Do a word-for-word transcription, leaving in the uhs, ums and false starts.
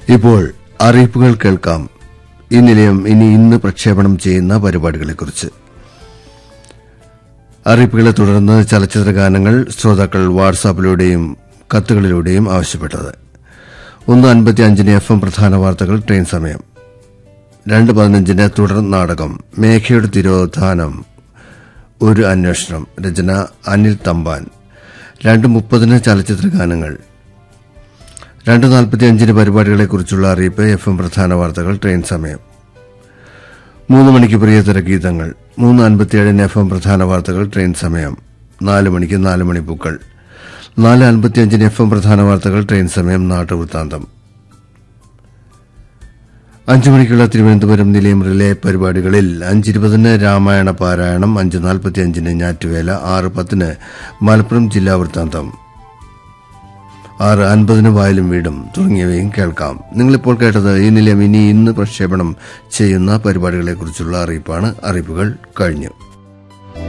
ഇപ്പോൾ അറിയിപ്പുകൾ കേൾക്കാം. ഈ നിലയം ഇനി ഇന്ന് പ്രക്ഷേപണം ചെയ്യുന്ന പരിപാടികളെക്കുറിച്ച്. അറിയിപ്പുകളെ തുടർന്ന് ചലച്ചിത്ര ഗാനങ്ങൾ ശ്രോതാക്കൾ വാട്സാപ്പിലൂടെയും കത്തുകളിലൂടെയും ആവശ്യപ്പെട്ടത്. ഒന്ന് അൻപത്തി അഞ്ചിന് എഫ് എം പ്രധാന വാർത്തകൾ ട്രെയിൻ സമയം. രണ്ട് പതിനഞ്ചിന് തുടർ നാടകം മേഘയുടെ തിരോധാനം ഒരു അന്വേഷണം, രചന അനിൽ തമ്പാൻ. രണ്ട് മുപ്പതിന് ചലച്ചിത്ര ഗാനങ്ങൾ. രണ്ട് നാൽപ്പത്തി അഞ്ചിന് പരിപാടികളെക്കുറിച്ചുള്ള അറിയിപ്പ് എഫ് എം പ്രധാന വാർത്തകൾ ട്രെയിൻ സമയം. മൂന്ന് മണിക്ക് പ്രിയതര ഗീതങ്ങൾ. മൂന്ന് അൻപത്തിയേഴിന് എഫ് എം പ്രധാന വാർത്തകൾ ട്രെയിൻ സമയം. നാല് മണിക്ക് നാല് മണിപ്പൂക്കൾ. നാല് അൻപത്തിയഞ്ചിന് എഫ് എം പ്രധാന വാർത്തകൾ ട്രെയിൻ സമയം. നാട്ടുവൃത്താന്തം. അഞ്ചു മണിക്കുള്ള തിരുവനന്തപുരം നിലയം റിലേ പരിപാടികളിൽ അഞ്ചിരുപതിന് രാമായണ പാരായണം, അഞ്ച് നാൽപ്പത്തിയഞ്ചിന് ഞാറ്റുവേല, ആറ് പത്തിന് മലപ്പുറം ജില്ലാ വൃത്താന്തം, ആറ് അൻപതിന് വയലും വീടും തുടങ്ങിയവയും കേൾക്കാം. നിങ്ങളിപ്പോൾ കേട്ടത് ഈ നിലയം ഇനി ഇന്ന് പ്രക്ഷേപണം ചെയ്യുന്ന പരിപാടികളെക്കുറിച്ചുള്ള അറിയിപ്പാണ്. അറിയിപ്പുകൾ കഴിഞ്ഞു.